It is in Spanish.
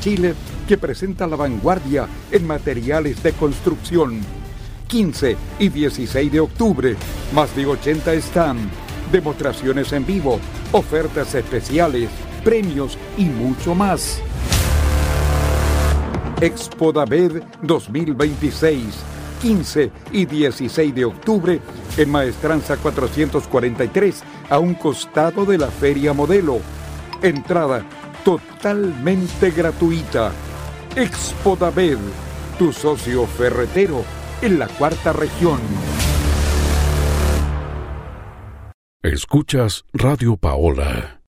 Chile, que presenta la vanguardia en materiales de construcción. 15 y 16 de octubre, más de 80 stand, demostraciones en vivo, ofertas especiales, premios y mucho más. Expo David 2026, 15 y 16 de octubre, en Maestranza 443, a un costado de la Feria Modelo. Entrada totalmente gratuita. Expo David, tu socio ferretero en la cuarta región. Escuchas Radio Paola.